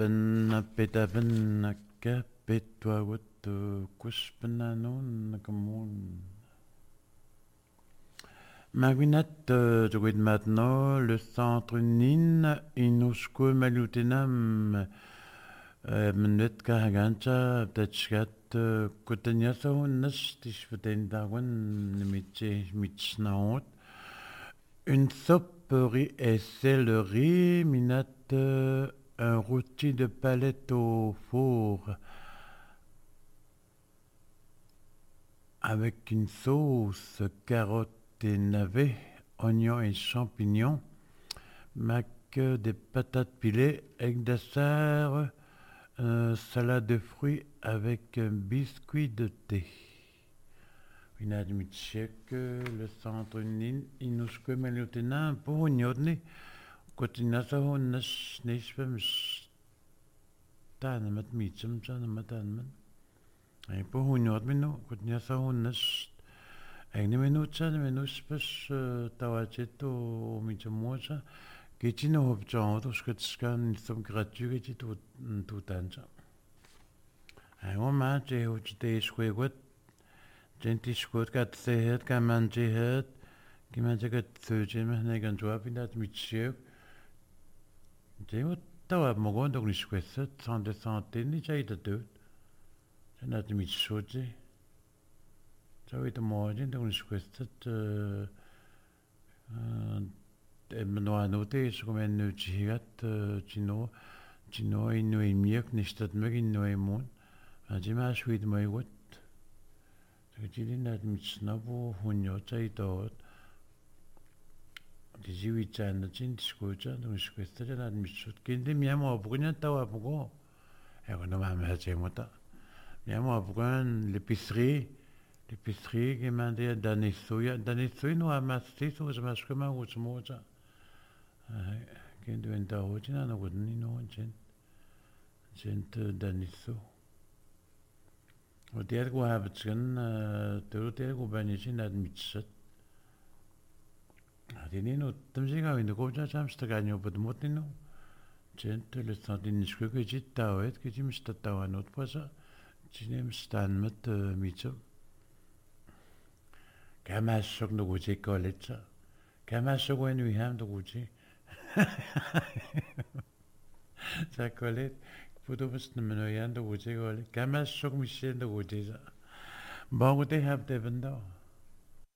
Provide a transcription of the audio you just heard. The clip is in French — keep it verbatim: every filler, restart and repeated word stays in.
petapen petapen kapetwa watu kuspananon nakamun. Maguinat joguid maintenant le centre nin inusko malutenam menet kahagancha tachkat kutanyasa nas tishvatendawan mitche mitsnaot. Une soupe riz et céleri, minat, un rôti de palette au four avec une sauce carotte et navets, oignons et champignons, mac des patates pilées, egg d'assar, euh, salade de fruits avec un biscuit de thé. Une admitchek le centre nin inusko melutena pour nyodni kotina sa honnas nishvem stan mat mitsum san matan man ay pour nyod mino kotina sa honnas ay ni minut san minus pas tawacheto mitsumosa kitino hobjan to sketskan som gratuit tout tout ansa ay o ma je hochte shwegot Genti skot gat sehet kaman jehet kiman jagat söje mehne gan jawab indat mitcheu jewot tawa mogon dog ni skwesset sans de santé ni jaita död janat mitchoje jawit mogen dog ni skwesset emno anote skomen nu jigat chino chino inu imiek nistat megin no emon ajima shwid moigot Gidin mitsnavu hunyo chaitot. Dijiwi chana chin discocha no skwesta jana mitsut kindi miamo abunya tawa bugo. Ego no mame hachemota. Miamo abugan l'épicerie, l'épicerie qui m'a dit danisoya, danisoya no amasti so zmaskema utsmocha. Kindi venta hojina no gudni no chen. Chen daniso. Og der går have tgen der der går banishin ad mitset. Adini no tamsiga windu koja chamsta ganyo budmotino. Gent le santin schuke jit tawet ke jim statawanot pasa. Jinem stan mit mitso. Kama sok no goje koletsa. Kama sok when we have the goje. Sa kolet Podobest na menoyan do goje gole. Kama sok mishen do goje. Bago te have de benda.